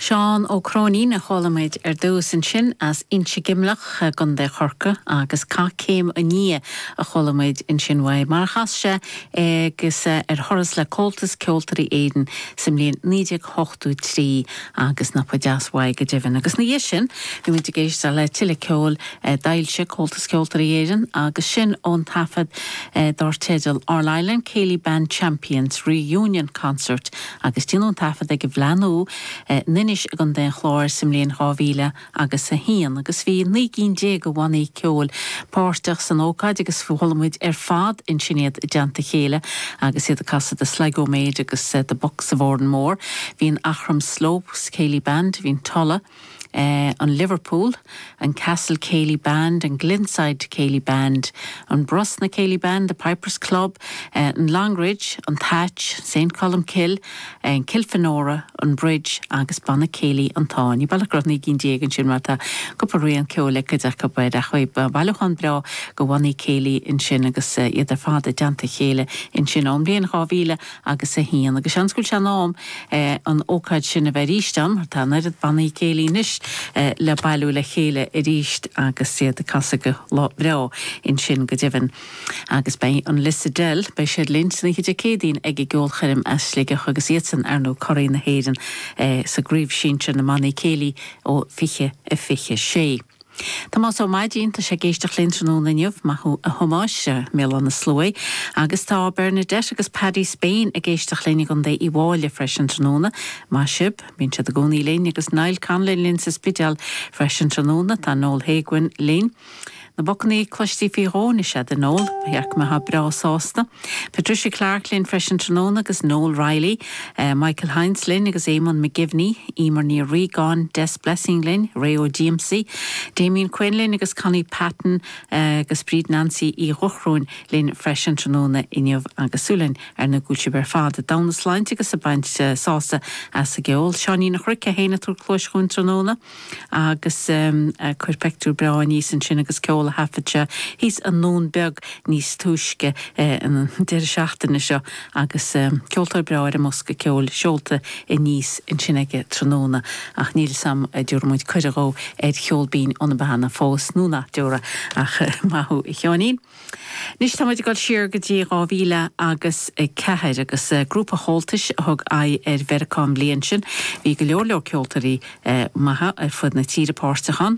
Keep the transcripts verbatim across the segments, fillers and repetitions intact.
Seán ó Cróní na cholamid ar dús an sin as inse gimlach gon de chorca agus cá céim a ní a cholamid in sin waid mar chas se agus ar thoras le coltas ceoltarí éidean sim líon nídeag hochtú trí agus na padeashaid go deimhin agus na dhé sin bhí muid géiste le tiile ceol dailse coltas ceoltarí éidean agus sin ón tafad dár teideal All Island Céilí Band Champions Reunion Concert agus tí ón tafad ag bhleanú ninne gan den chlár sim líon ráhíle agus sa hían agus bhí ní cín dé go bhhaí ceol páirteach san ócáid agus fuholmuid ar fad in sinnéad deanta chéile agus iad a casa de Sligo méid agus de box a bhórdan mór hín Achram Slopes Céilí Band hín tolla Uh, an Liverpool, an Castle Céilí Band, an Glenside Céilí Band, an Brosna Céilí Band, the Pipers Club, uh, an Longridge, an Thatch, Saint Columkill, an Kilfenora, an Bridge, agus Banna Céilí an Táin. I ballachrodní gin dieg an sin mata go parú an ceola go deach go baid a chuib ballachan bra go bhaí Céilí in sin agus uh, iad a fád a deanta chéile in sin an blion ráhíle agus a hían agus anscoil se nám uh, an ócaid sin a bheith rístam tá neirid Banna Céilí nish Uh, le bailú le chéile i ríist agus siad a casa go lá in sin go deimhin agus bei an Lissadel bei sé linsna hiidir cédín ag i ggóil chuirim eislige agus éan ar nó choirí na héidir uh, sa gríomh sin na Manna Céilí ó fiche a fiche sé. Tá más ó maidín tá sé géisteach lintrú naniuh maithú a thomáis mé an na slói agus tá Bernadette agus Paddy Spain a géisteach lénig an dé i bháile freisin tróna má sib bín se a gcónaí léin agus Niall Conlon linn sa spideal freisin tróna tá Noel Haguin léin. Na bocaní cloistí fiáni sé den nóil, bheach me ha bra sásta. Patricia Clark linn freisin tróna agus Noel Riley, uh, Michael Hines linn agus Éamon McGivney, Emer ní Regan, Des Blessing linn, Ray O'Dmc, Damien Quinn linn agus Connie Patton uh, agus Bríd Nancy í Ruchrún linn freisin tróna inniuh agus súlinn ar na gúilse ber fád a dánas leint agus a baint uh, sásta as a geol. Seaní na chruice héna túr clóisún tróna agus um, uh, chuirpectú bra níos an sin agus ceol a hafidse. Hís an nón beg níos túisce an deir seachtainna seo agus ceoltar breir a mosca ceol seolta i níos in sinneige tróna ach níl sam dúrmúid chuidiró ed cheolbín an behanana fós núna dúra ach maithú i cheonín. Nis tá muid gáil siar go dtí ráhíle agus cetheir agus grúpa hóltais thug ai ar Veracán bliain sin bhí go leor leor ceoltarí maithe ar fud na tíre páirtachan.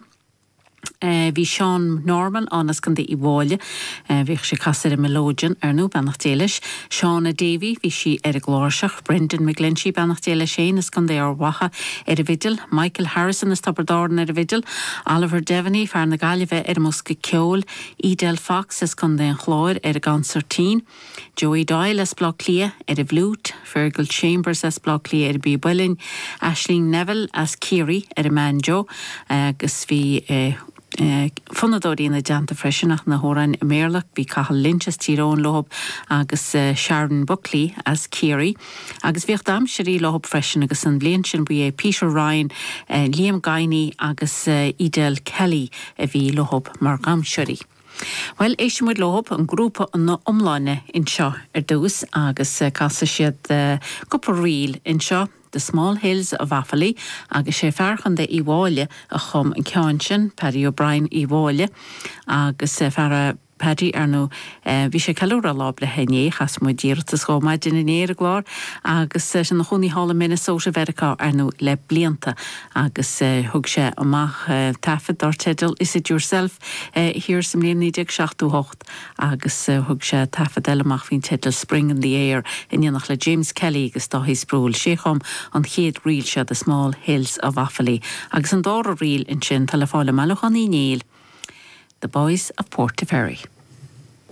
Uh, Bhí Sean Norman anas gan i bháile uh, bhí sé casar a melódian ar nó bannach déilis. Sean a Davy bhí si ar a glóirseach, Brendan McGlinchey bannach déile sé is gan ar watha ar a vidal, Michael Harrison is tabardáran ar a vidal, Oliver Devaney fear na gaiileh ar musca ceol, Edel Fox is gan an chláir ar a gancertín, Joey Doyle is bloc lia ar a bhlút, Fergal Chambers is bloc lia ar a bíbulin, Aisling Neville as Kiri ar a manjo, agus bhí uh, Uh, Funnadóí na deanta freisinach na hórain Méirlach bhí Cahal Lynch's Tyrone lob agus uh, Sharon Buckley as Kiri agus bhíocht am sirí lob freisin agus an bblion sin bhí Peter Ryan, uh, Liam Guiney agus uh, Edel Kelly a bhí lob mar gamsirí. Well, éisimuid lob an grúpa an na omláine in seo ar dús agus uh, casa siad uh, gopa riil in seo the Small Hills of Offaly agus sé ferchan de i bháile a chum an ceann sin Paddy O'Brien i bháile agus uh, fer Paddy ar nó bhí sé ceúra láb le hené chas mu díirtas chomáid in éar a glár agus sin na chuní hála Minnesota Veracá ar nó le blianta agus thug sé amach tafad dar tedal Is It Yourself hir sem líon nídeag seachtú hocht agus thug sé tafad eileach hín tedal Spring in the Air in dhéanach le James Kelly agus dá hí sprúil sé chum an chéad riil se the Small Hills of Offaly agus an dára riil in sin talafála meachchan í níl The Boys of Portaferry.